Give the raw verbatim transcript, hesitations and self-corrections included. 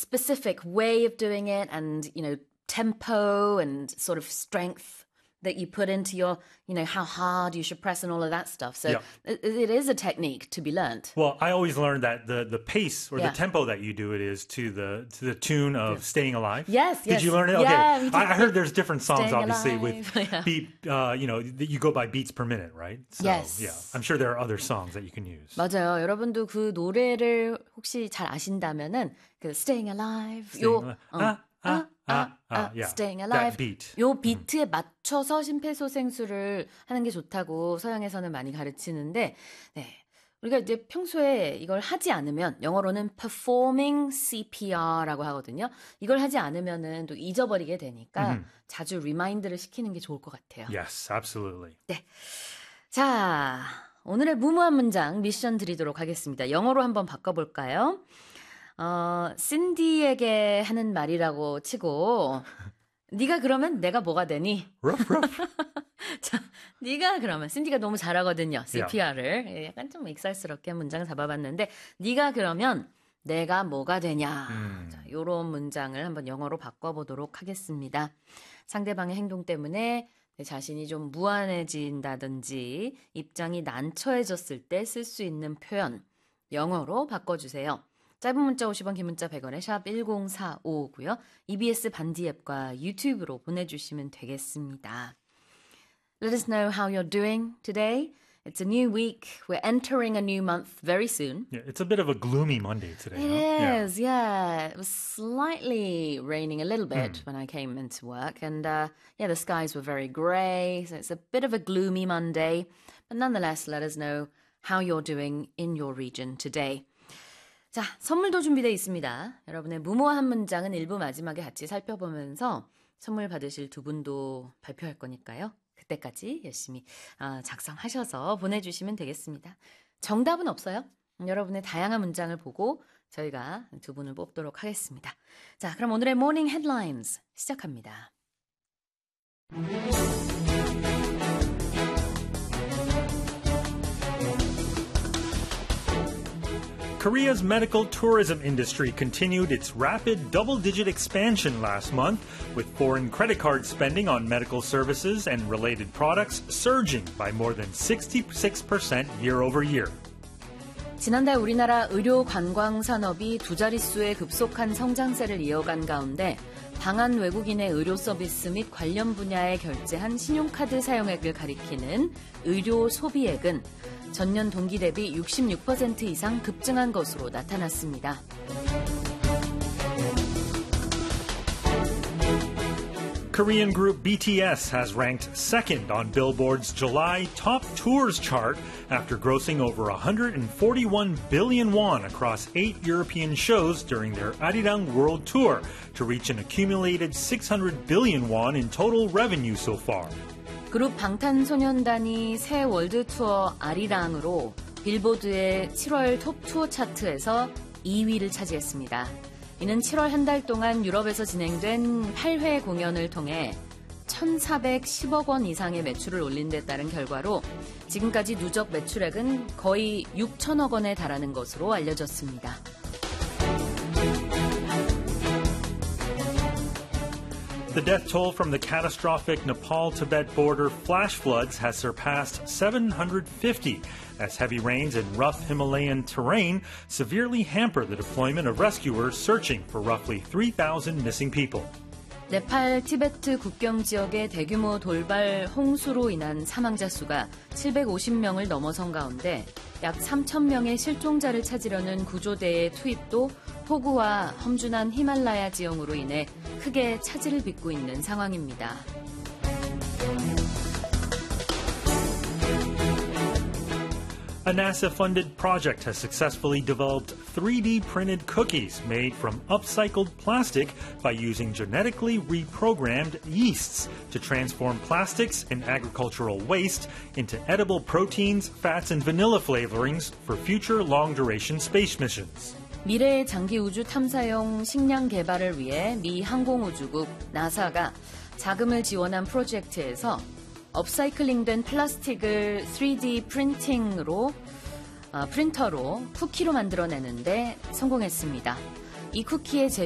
specific way of doing it and, you know, tempo and sort of strength that you put into your, you know, how hard you should press and all of that stuff. So yeah. it, it is a technique to be learned. Well, I always learned that the, the pace or yeah. the tempo that you do it is to the to the tune of yeah. Staying Alive. Yes, Did yes. you learn it? Yeah, okay. I, I heard there's different songs, Staying obviously, alive. with yeah. beat, uh, you know, you go by beats per minute, right? So, yes. Yeah. I'm sure there are other songs that you can use. 맞아요. 여러분도 그 노래를 혹시 잘 아신다면은 그 Staying Alive. Staying 요, alive. 어, 아, 아, 아, 아, 아, yeah. Staying Alive. That beat. 요 비트에 맞춰서 심폐소생술을 하는 게 좋다고 서양에서는 많이 가르치는데, 네. 우리가 이제 평소에 이걸 하지 않으면 영어로는 performing 씨피알라고 하거든요. 이걸 하지 않으면은 또 잊어버리게 되니까 mm-hmm. 자주 리마인드를 시키는 게 좋을 것 같아요. Yes, absolutely. 네. 자, 오늘의 무모한 문장 미션 드리도록 하겠습니다. 영어로 한번 바꿔볼까요? 어, 신디에게 하는 말이라고 치고 네가 그러면 내가 뭐가 되니? Rough, rough. 자, 네가 그러면 신디가 너무 잘하거든요. 씨피알을. Yeah. 약간 좀 익살스럽게 문장 잡아봤는데 네가 그러면 내가 뭐가 되냐. 음. 자, 이런 문장을 한번 영어로 바꿔보도록 하겠습니다. 상대방의 행동 때문에 내 자신이 좀 무안해진다든지 입장이 난처해졌을 때 쓸 수 있는 표현 영어로 바꿔주세요. 짧은 문자 오십 원, 긴 문자 백 원에 샵 일공사오고요. 이비에스 반디 앱과 유튜브로 보내주시면 되겠습니다. Let us know how you're doing today. It's a new week. We're entering a new month very soon. Yeah, it's a bit of a gloomy Monday today. It huh? is, yeah. yeah. It was slightly raining a little bit mm. when I came into work. And uh, yeah, the skies were very grey. So it's a bit of a gloomy Monday. But nonetheless, let us know how you're doing in your region today. 자, 선물도 준비되어 있습니다. 여러분의 무모한 문장은 일 부 마지막에 같이 살펴보면서 선물 받으실 두 분도 발표할 거니까요. 그때까지 열심히 어, 작성하셔서 보내주시면 되겠습니다. 정답은 없어요. 여러분의 다양한 문장을 보고 저희가 두 분을 뽑도록 하겠습니다. 자, 그럼 오늘의 모닝 헤드라인스 시작합니다. Korea's medical tourism industry continued its rapid double-digit expansion last month, with foreign credit card spending on medical services and related products surging by more than sixty-six percent year over year. 지난달 우리나라 의료 관광 산업이 두 자릿수의 급속한 성장세를 이어간 가운데 방한 외국인의 의료 서비스 및 관련 분야에 결제한 신용카드 사용액을 가리키는 의료 소비액은 전년 동기 대비 육십육 퍼센트 이상 급증한 것으로 나타났습니다. Korean group 비티에스 has ranked second on Billboard's July Top Tours chart after grossing over one hundred forty-one billion won across eight European shows during their Arirang World Tour to reach an accumulated six hundred billion won in total revenue so far. 그룹 방탄소년단이 새 월드 투어 아리랑으로 빌보드의 칠월 톱 투어 차트에서 이 위를 차지했습니다. 이는 칠월 한 달 동안 유럽에서 진행된 팔 회 공연을 통해 천사백십억 원 이상의 매출을 올린 데 따른 결과로 지금까지 누적 매출액은 거의 육천억 원에 달하는 것으로 알려졌습니다. The death toll from the catastrophic Nepal-Tibet border flash floods has surpassed seven hundred fifty, as heavy rains and rough Himalayan terrain severely hamper the deployment of rescuers searching for roughly three thousand missing people. 네팔 티베트 국경 지역의 대규모 돌발 홍수로 인한 사망자 수가 칠백오십 명을 넘어선 가운데 약 삼천 명의 실종자를 찾으려는 구조대의 투입도 폭우와 험준한 히말라야 지형으로 인해 크게 차질을 빚고 있는 상황입니다. A NASA-funded project has successfully developed three D printed cookies made from upcycled plastic by using genetically reprogrammed yeasts to transform plastics and agricultural waste into edible proteins, fats, and vanilla flavorings for future long-duration space missions. 미래의 장기 우주 탐사용 식량 개발을 위해 미 항공우주국 나사가 자금을 지원한 프로젝트에서 업사이클링된 플라스틱을 쓰리 디 프린팅으로 어, 프린터로 쿠키로 만들어내는데 성공했습니다. 이 쿠키의